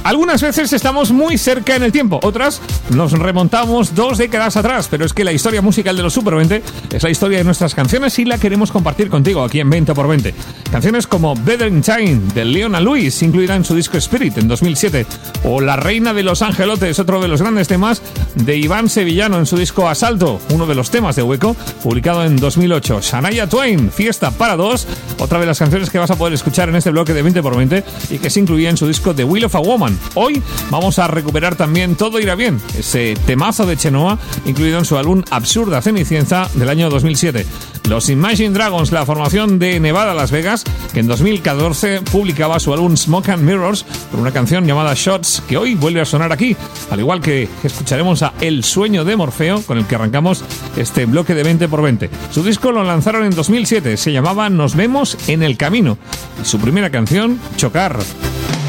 Algunas veces estamos muy cerca en el tiempo, otras nos remontamos 2 décadas atrás, pero es que la historia musical de los Super 20 es la historia de nuestras canciones y la queremos compartir contigo aquí en 20x20. Canciones como Better in Time de Leona Lewis, incluida en su disco Spirit en 2007, o La Reina de los Angelotes, otro de los grandes temas de Iván Sevillano en su disco Asalto, uno de los temas de Hueco, publicado en 2008. Shania Twain, Fiesta para dos, otra de las canciones que vas a poder escuchar en este bloque de 20x20 y que se incluía en su disco The Will of a Woman. Hoy vamos a recuperar también Todo irá bien, ese temazo de Chenoa, incluido en su álbum Absurda Cenicienta del año 2007. Los Imagine Dragons, la formación de Nevada, Las Vegas, que en 2014 publicaba su álbum Smoke and Mirrors con una canción llamada Shots, que hoy vuelve a sonar aquí, al igual que escucharemos a El Sueño de Morfeo, con el que arrancamos este bloque de 20x20. Su disco lo lanzaron en 2007, se llamaba Nos vemos en el camino, y su primera canción, Chocar.